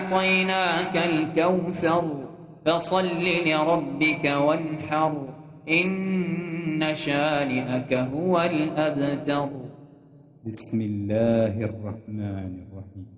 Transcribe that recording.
أعطيناك الكوثر فصل لربك وانحر إن شانئك هو الأبتر. بسم الله الرحمن الرحيم.